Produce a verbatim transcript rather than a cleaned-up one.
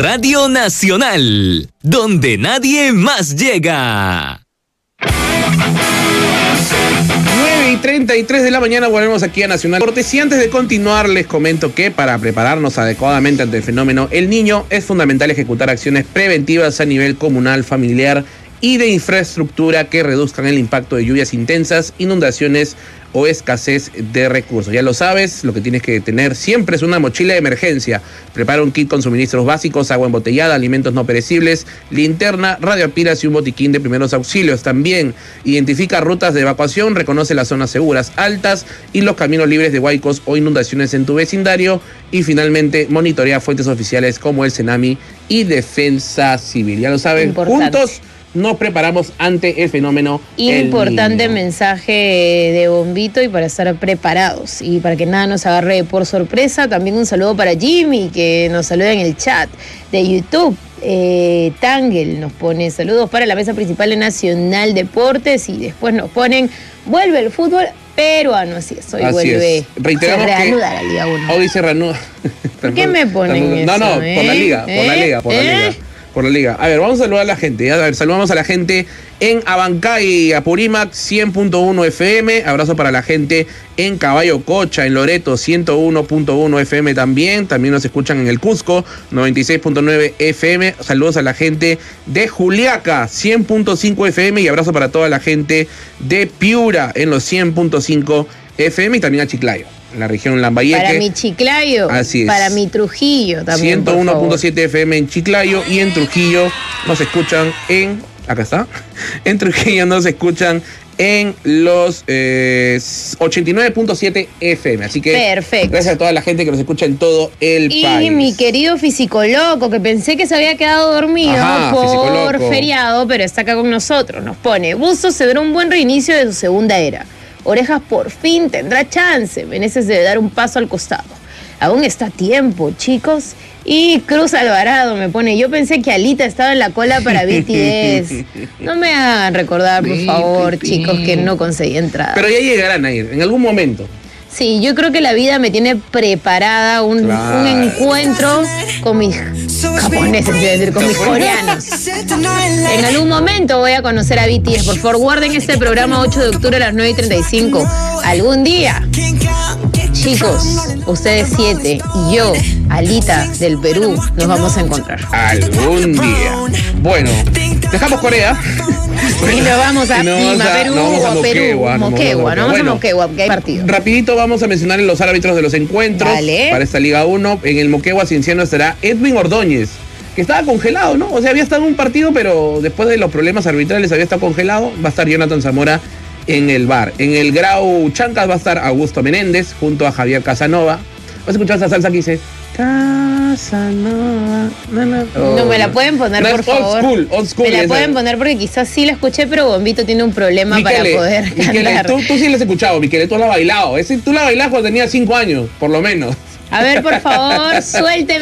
Radio Nacional, donde nadie más llega. nueve y treinta y tres de la mañana volvemos aquí a Nacional Deportes y antes de continuar les comento que para prepararnos adecuadamente ante el fenómeno El Niño es fundamental ejecutar acciones preventivas a nivel comunal, familiar y de infraestructura que reduzcan el impacto de lluvias intensas, inundaciones o escasez de recursos. Ya lo sabes, lo que tienes que tener siempre es una mochila de emergencia. Prepara un kit con suministros básicos, agua embotellada, alimentos no perecibles, linterna, radiopilas y un botiquín de primeros auxilios. También identifica rutas de evacuación, reconoce las zonas seguras altas y los caminos libres de huaicos o inundaciones en tu vecindario. Y finalmente, monitorea fuentes oficiales como el Senami y Defensa Civil. Ya lo saben, Importante. Juntos nos preparamos ante el fenómeno Importante El Niño. mensaje de Bombito y para estar preparados y para que nada nos agarre por sorpresa. También un saludo para Jimmy, que nos saluda en el chat de YouTube. Eh, Tangel nos pone saludos para la mesa principal de Nacional Deportes y después nos ponen vuelve el fútbol peruano. Así es, hoy Así vuelve. es. Reiteramos se reanuda que la Liga uno. Hoy se reanuda. ¿Por qué me ponen No, eso, no, eh? por la liga, por la ¿Eh? liga, por la ¿Eh? liga. Por la liga. A ver, vamos a saludar a la gente. A ver, saludamos a la gente en Abancay, Apurímac, cien punto uno F M. Abrazo para la gente en Caballo Cocha, en Loreto, ciento uno punto uno F M también. También nos escuchan en el Cusco, noventa y seis punto nueve F M. Saludos a la gente de Juliaca, cien punto cinco F M. Y abrazo para toda la gente de Piura, en los cien punto cinco F M. Y también a Chiclayo, en la región Lambayeque. Para mi Chiclayo, Así es. para mi Trujillo también. ciento uno punto siete F M en Chiclayo y en Trujillo nos escuchan en... Acá está. En Trujillo nos escuchan en los eh, ochenta y nueve punto siete F M. Así que perfecto. Gracias a toda la gente que nos escucha en todo el y país. Y mi querido Fisicoloco, que pensé que se había quedado dormido Ajá, por Fisicoloco. feriado, pero está acá con nosotros. Nos pone, Busto se verá un buen reinicio de su segunda era. Orejas por fin tendrá chance. Meneses debe dar un paso al costado. Aún está a tiempo, chicos. Y Cruz Alvarado me pone, yo pensé que Alita estaba en la cola para B T S. No me hagan recordar, por favor, chicos, que no conseguí entrada. Pero ya llegarán a ir, en algún momento. Sí, yo creo que la vida me tiene preparada un, Claro. un encuentro con mis japoneses, es decir, con mis coreanos. En algún momento voy a conocer a B T S. Por favor, guarden este programa ocho de octubre a las nueve y treinta y cinco. Algún día, chicos, ustedes siete y yo, Alita del Perú, nos vamos a encontrar. Algún día. Bueno, dejamos Corea. Y nos vamos a Y nos Lima, vamos a- Perú, nos vamos a o Perú, Moquegua, nos Moquegua, vamos a no vamos a Bueno, Moquegua, porque hay partido. Rapidito vamos a mencionar los árbitros de los encuentros. Dale. Para esta Liga uno. En el Moquegua Cienciano estará Edwin Ordóñez, que estaba congelado, ¿no? O sea, había estado en un partido, pero después de los problemas arbitrales había estado congelado. Va a estar Jonathan Zamora en el bar. En el Grau Chancas va a estar Augusto Menéndez junto a Javier Casanova. ¿Vas a escuchar esa salsa que dice? Casanova. Na, na. Oh, No me la pueden poner, no, por es favor. Old school, old school. Me la esa. pueden poner porque quizás sí la escuché, pero Bombito tiene un problema Miquele, para poder Miquele, cantar. tú, tú sí la has escuchado, Miquele, tú la has bailado. Ese, tú la bailabas cuando tenías cinco años, por lo menos. A ver, por favor, suélteme.